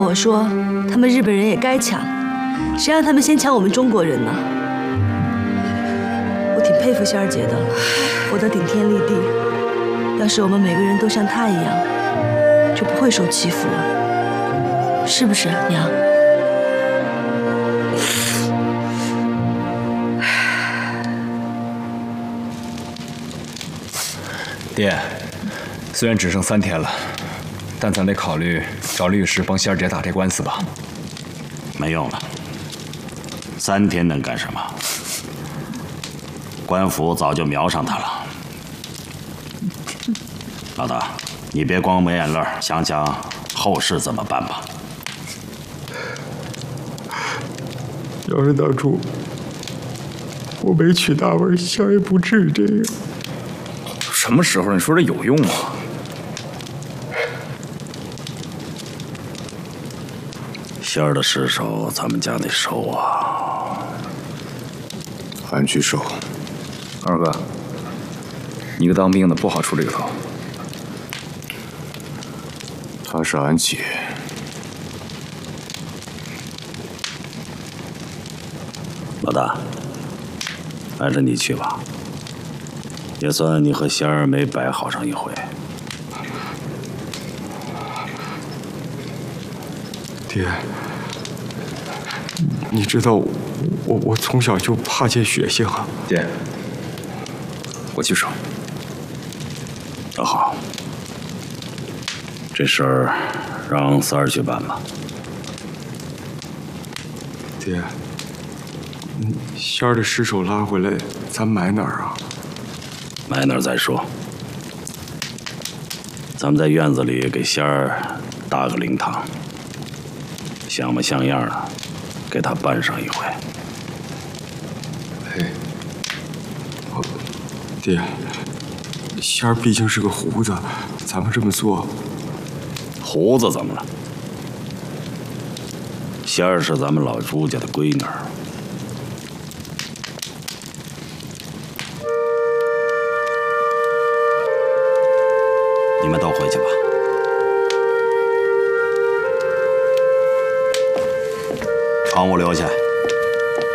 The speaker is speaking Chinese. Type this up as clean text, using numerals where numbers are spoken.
我说，他们日本人也该抢，谁让他们先抢我们中国人呢？我挺佩服仙儿姐的，活得顶天立地。要是我们每个人都像她一样，就不会受欺负了，是不是，娘？ 爹，虽然只剩3天了，但咱得考虑找律师帮仙儿姐打这官司吧。 没用了，3天能干什么？官府早就瞄上他了。老大，你别光抹眼泪，想想后事怎么办吧。 要是当初我没娶大文，仙儿也不至于这样。 什么时候你说这有用吗？ 仙儿的尸首咱们家得收啊。 俺去收。 二哥，你个当兵的不好出这个头。 她是俺姐。 老大，还是你去吧，也算你和仙儿没白好上一回。 爹，你知道我从小就怕见血腥啊。 爹，我去收。 那好，这事儿让三儿去办吧。 爹，仙儿的尸首拉回来，咱埋哪儿啊？ 埋哪儿再说。咱们在院子里给仙儿搭个灵堂，像模像样的给她办上一回。 嘿，爹，仙儿毕竟是个胡子，咱们这么做， 胡子怎么了？仙儿是咱们老朱家的闺女儿。你们都回去吧。窗户留下。